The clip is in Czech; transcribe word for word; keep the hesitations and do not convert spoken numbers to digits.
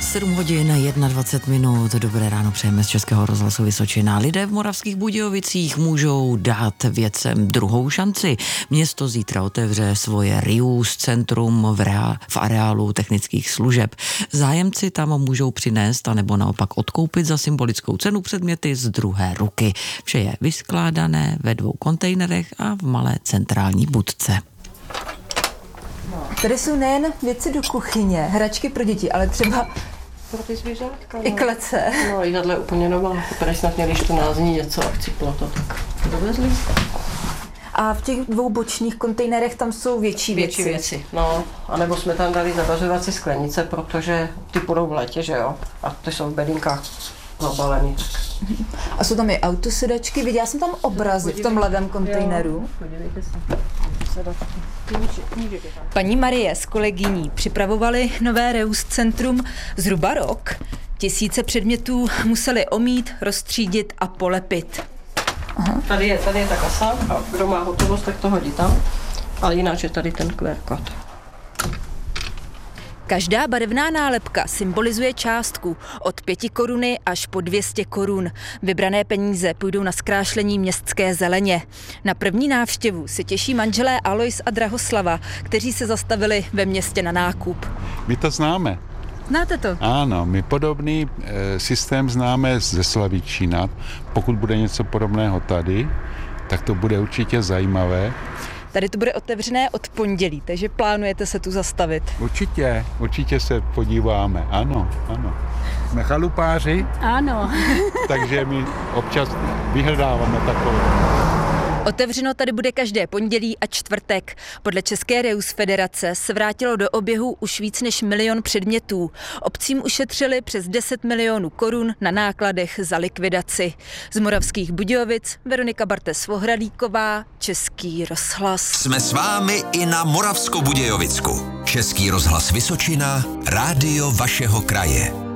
sedm hodin dvacet jedna minut. Dobré ráno přejeme z Českého rozhlasu Vysočina. Lidé v Moravských Budějovicích můžou dát věcem druhou šanci. Město zítra otevře svoje Reuse centrum v, rea- v areálu technických služeb. Zájemci tam můžou přinést a nebo naopak odkoupit za symbolickou cenu předměty z druhé ruky. Vše je vyskládané ve dvou kontejnerech a v malé centrální budce. Tady jsou nejen věci do kuchyně, hračky pro děti, ale třeba pro ty zvířátka, no. I klece. No, i tahle úplně nová. Tady snad měli čtrnáct dní něco a chcíplo to, tak dovezli. A v těch dvou bočních kontejnerech tam jsou větší věci. Větší věci, no. A nebo jsme tam dali zavařovací sklenice, protože ty půjdou v létě, že jo? A ty jsou v bedinkách zabalený. A jsou tam i autosedačky. Viděla jsem tam obrazy v tom levém kontejneru. Podívejte se. Sedačky. Paní Marie s kolegyní připravovali nové Reuse centrum zhruba rok. Tisíce předmětů museli omít, rozstřídit a polepit. Aha. Tady je, tady je ta kasa a kdo má hotovost, tak to hodí tam. Ale jinak je tady ten Q R kód. Každá barevná nálepka symbolizuje částku od pěti koruny až po dvě stě korun. Vybrané peníze půjdou na zkrášlení městské zeleně. Na první návštěvu se těší manželé Alois a Drahoslava, kteří se zastavili ve městě na nákup. My to známe. Znáte to? Ano, my podobný e, systém známe ze Slavičína. Pokud bude něco podobného tady, tak to bude určitě zajímavé. Tady to bude otevřené od pondělí, takže plánujete se tu zastavit? Určitě, určitě se podíváme, ano, ano. Jsme chalupáři. Ano. Takže my občas vyhledáváme takové. Otevřeno tady bude každé pondělí a čtvrtek. Podle České Reuse federace se vrátilo do oběhu už víc než milion předmětů. Obcím ušetřili přes deset milionů korun na nákladech za likvidaci. Z Moravských Budějovic Veronika Bartes-Vohralíková, Český rozhlas. Jsme s vámi i na Moravskobudějovicku. Český rozhlas Vysočina, rádio vašeho kraje.